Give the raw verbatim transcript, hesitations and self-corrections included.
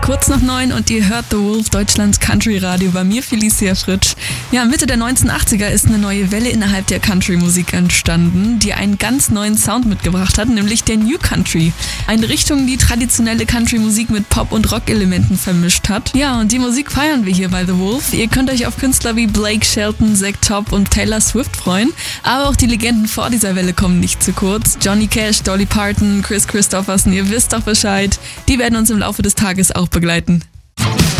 Kurz nach neun und ihr hört The Wolf, Deutschlands Country Radio, bei mir Felicia Fritsch. Ja, Mitte der neunzehnhundertachtziger ist eine neue Welle innerhalb der Country-Musik entstanden, die einen ganz neuen Sound mitgebracht hat, nämlich der New Country. Eine Richtung, die traditionelle Country-Musik mit Pop- und Rock-Elementen vermischt hat. Ja, und die Musik feiern wir hier bei The Wolf. Ihr könnt euch auf Künstler wie Blake Shelton, Zach Top und Taylor Swift freuen, aber auch die Legenden vor dieser Welle kommen nicht zu kurz. Johnny Cash, Dolly Parton, Chris Christopherson, ihr wisst doch Bescheid. Die werden uns im Laufe des Tages auch begleiten.